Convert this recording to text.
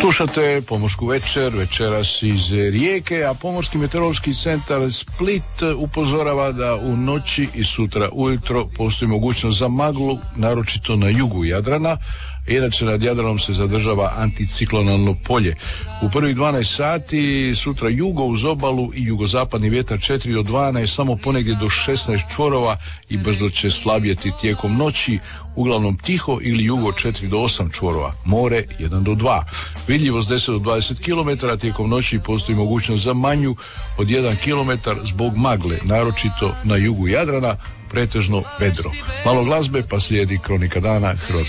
Slušate Pomorsku večer, večeras iz Rijeke, a Pomorski meteorološki centar Split upozorava da u noći i sutra ujutro postoji mogućnost za maglu, naročito na jugu Jadrana. Inače nad Jadranom se zadržava anticiklonalno polje. U prvih 12 sati sutra jugo uz obalu i jugozapadni vjetar 4 do 12, samo ponegdje do 16 čvorova i brzo će slabjeti tijekom noći, uglavnom tiho ili jugo 4 do 8 čvorova, more 1 do 2. Vidljivost 10 do 20 km, tijekom noći postoji mogućnost za manju od 1 km zbog magle, naročito na jugu Jadrana, pretežno vedro. Malo glazbe pa slijedi kronika dana Hrvatskog